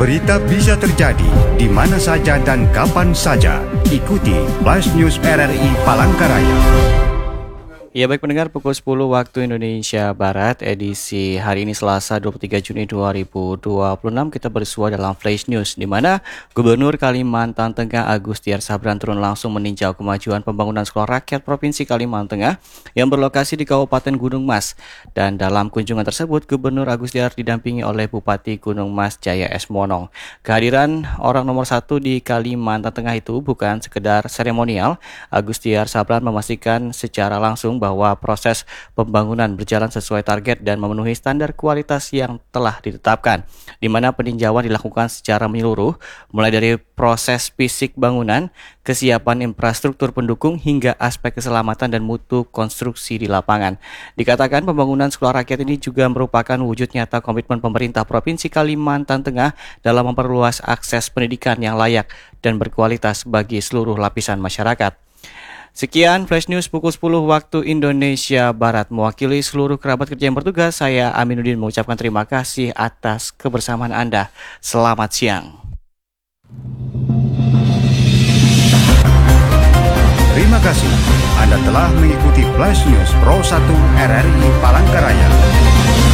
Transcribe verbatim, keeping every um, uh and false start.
Berita bisa terjadi di mana saja dan kapan saja. Ikuti Flash News R R I Palangkaraya. Ya baik pendengar, pukul sepuluh waktu Indonesia Barat, edisi hari ini Selasa dua puluh tiga Juni dua ribu dua puluh enam, kita bersua dalam Flash News, di mana Gubernur Kalimantan Tengah Agustiar Sabran turun langsung meninjau kemajuan pembangunan sekolah rakyat Provinsi Kalimantan Tengah yang berlokasi di Kabupaten Gunung Mas. Dan dalam kunjungan tersebut, Gubernur Agustiar didampingi oleh Bupati Gunung Mas Jaya S. Monong. Kehadiran orang nomor satu di Kalimantan Tengah itu bukan sekedar seremonial. Agustiar Sabran memastikan secara langsung bahwa proses pembangunan berjalan sesuai target dan memenuhi standar kualitas yang telah ditetapkan, di mana peninjauan dilakukan secara menyeluruh, mulai dari proses fisik bangunan, kesiapan infrastruktur pendukung, hingga aspek keselamatan dan mutu konstruksi di lapangan. Dikatakan pembangunan sekolah rakyat ini juga merupakan wujud nyata komitmen pemerintah Provinsi Kalimantan Tengah dalam memperluas akses pendidikan yang layak dan berkualitas bagi seluruh lapisan masyarakat. Sekian Flash News pukul sepuluh waktu Indonesia Barat. Mewakili seluruh kerabat kerja yang bertugas, saya Aminuddin mengucapkan terima kasih atas kebersamaan Anda. Selamat siang. Terima kasih. Anda telah mengikuti Flash News Pro satu R R I Palangkaraya.